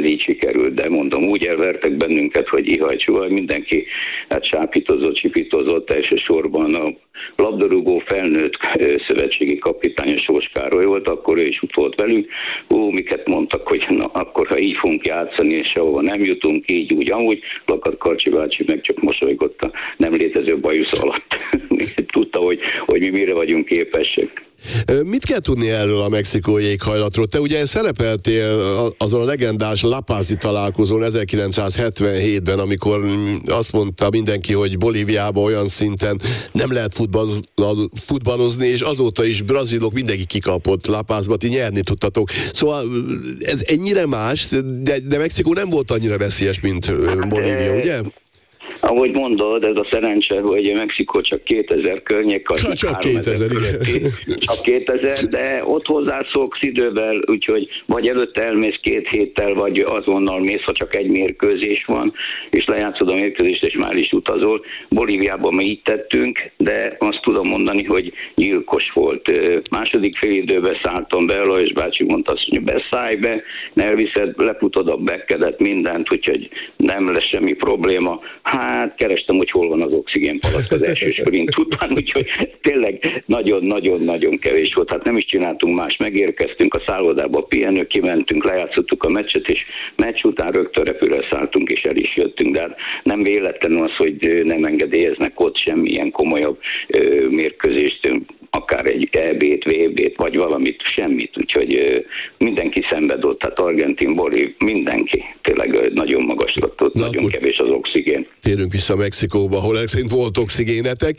ez így sikerült, de mondom, úgy elvertek bennünket, hogy ihaj-csuhaj, mindenki hát sápítozott, csipítozott, elsősorban a labdarúgó felnőtt szövetségi kapitány Sós Károly volt, akkor ő is ott volt velünk. Miket mondtak, hogy na, akkor ha így fogunk játszani, és ahova nem jutunk, így úgy, amúgy, Lakat Karcsi bácsi meg csak mosolygott a nem létező bajusz alatt. Tudta, hogy mi mire vagyunk képesek. Mit kell tudni erről a mexikói éghajlatról? Te ugye szerepeltél azon a legendás La Paz-i találkozón 1977-ben, amikor azt mondta mindenki, hogy Bolíviában olyan szinten nem lehet futballozni, és azóta is brazilok mindenki kikapott La Pazba, ti nyerni tudtatok. Szóval ez ennyire más, de Mexikó nem volt annyira veszélyes, mint Bolívia, ugye? Ahogy mondod, ez a szerencse, hogy Mexikó csak 2000 környék. Csak 2000, igen. Csak 2000, de ott hozzászoksz idővel, úgyhogy vagy előtte elmész 2 héttel, vagy azonnal mész, ha csak egy mérkőzés van, és lejátszod a mérkőzést, és már is utazol. Bolíviában mi így tettünk, de azt tudom mondani, hogy gyilkos volt. Második félidőben szálltam be, Lajos bácsi mondta azt, hogy beszállj be, ne elviszed, lefutod a bekkedet, mindent, úgyhogy nem lesz semmi probléma. Hát kerestem, hogy hol van az oxigénpalack az első sprint után, úgyhogy tényleg nagyon-nagyon-nagyon kevés volt. Hát nem is csináltunk más, megérkeztünk a szállodába, a pihenő, kimentünk, lejátszottuk a meccset, és meccs után rögtön repülőre szálltunk, és el is jöttünk, de hát nem véletlenül az, hogy nem engedélyeznek ott semmilyen komolyabb mérkőzést, akár egy EB-t, VB-t, vagy valamit, semmit, úgyhogy mindenki szenvedott, tehát Argentin, Bolív, mindenki tényleg nagyon magas lett ott, nagyon kevés az oxigén. Térünk vissza Mexikóba, ahol szerint volt oxigénetek.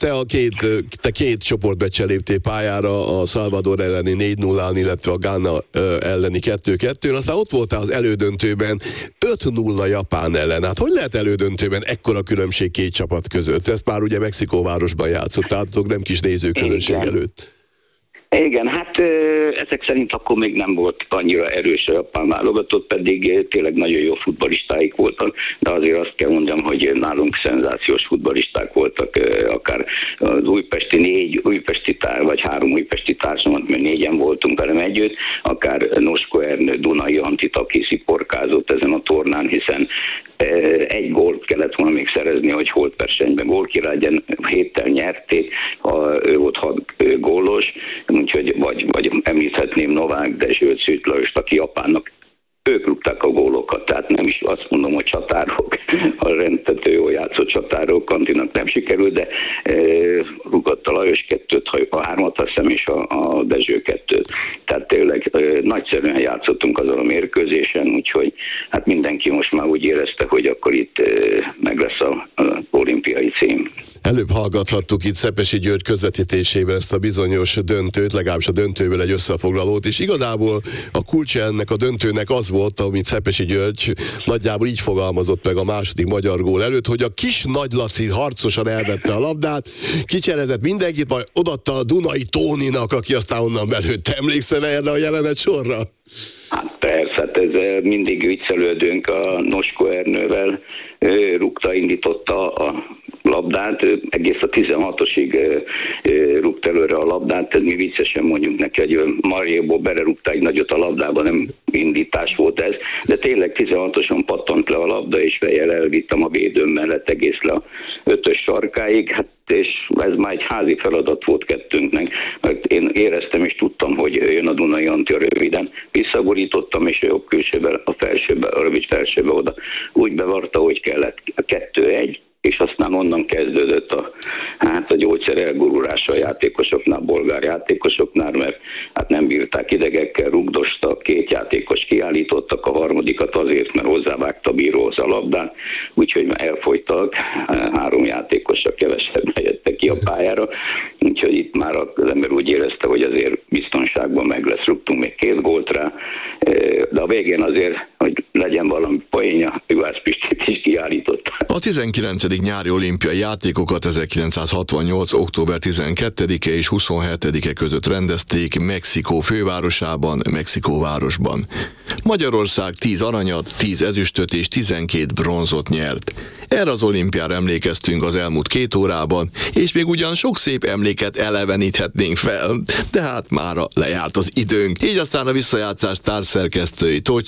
Te két csoportmeccsen léptél pályára, a Salvador elleni 4-0-án, illetve a Ghana elleni 2-2-n, aztán ott voltál az elődöntőben 5-0 Japán ellen. Hát hogy lehet elődöntőben ekkora különbség két csapat között? Ezt már ugye Mexikóvárosban játszottátok, nem kis nézőközönség előtt. Igen, hát ezek szerint akkor még nem volt annyira erős a japán válogatott, pedig tényleg nagyon jó futballistáik voltak, de azért azt kell mondjam, hogy nálunk szenzációs futballisták voltak, akár az újpesti vagy 3 újpesti társamat, mert 4-en voltunk velem együtt, akár Nosko Ernő, Dunai Antit, aki sziporkázott ezen a tornán, hiszen egy gólt kellett volna még szerezni, hogy holtversenyben gólkirály héttel nyerték, ő volt 6 gólos, úgyhogy vagy említhetném Novák Dezsőt, Szűcs Lajost, aki Japánnak, ők rúgták a gólokat, tehát nem is azt mondom, hogy csatárok, a rendtető jól játszott csatárok, Kantinak nem sikerült, de rúgott a Lajos 2-t, a 3-at azt hiszem, és a Dezső 2-t. Tehát tényleg nagyszerűen játszottunk azon a mérkőzésen, úgyhogy hát mindenki most már úgy érezte, hogy akkor itt meg lesz az olimpiai cím. Előbb hallgathattuk itt Szepesi György közvetítésében ezt a bizonyos döntőt, legalábbis a döntőből egy összefoglalót, és igazából a kulcsa ennek a döntőnek az volt, amit Szepesi György nagyjából így fogalmazott meg a második magyar gól előtt, hogy a kis Nagy Laci harcosan elvette a labdát, kicserezett mindenkit, majd odaadta a Dunai Tóninak, aki aztán onnan belőtt. Te emlékszel erre a jelenet sorra? Hát persze, hát ez mindig viccelődünk a Nosko Ernővel, rúgta, indította a labdát, egész a 16-osig rúgt előre a labdát, mi viccesen mondjuk neki, hogy Marjéból belerúgta egy nagyot a labdába, nem indítás volt ez, de tényleg 16-oson pattant le a labda, és fejjel elvittem a védőm mellett egész le a 5-ös sarkáig, hát és ez már egy házi feladat volt kettőnknek, mert én éreztem és tudtam, hogy jön a Dunai Anti, röviden visszagurítottam, és a jobb külsőbe, a felsőbe, a rövid felsőbe oda úgy bevarta, hogy kellett, 2-1, és aztán onnan kezdődött a gyógyszer elgurulása a játékosoknál, bolgár játékosoknál, mert hát nem bírták, idegekkel rugdostak, 2 játékos kiállítottak, a harmadikat azért, mert hozzávágta a bíróhoz a labdát, úgyhogy elfogytak, 3 játékosra kevesebben jöttek ki a pályára, úgyhogy itt már az ember úgy érezte, hogy azért biztonságban meg lesz, rúgtunk még 2 gólt rá, de a végén azért, hogy legyen valami poénja, Juhász Pistit is kiállították. A 19. nyári olimpiai játékokat 1968. október 12-e és 27-e között rendezték Mexikó fővárosában, Mexikóvárosban. Magyarország 10 aranyat, 10 ezüstöt és 12 bronzot nyert. Erre az olimpiára emlékeztünk az elmúlt 2 órában, és még ugyan sok szép emléket eleveníthetnénk fel, de hát mára lejárt az időnk. Így aztán a visszajátszás társszerkesztői Tóth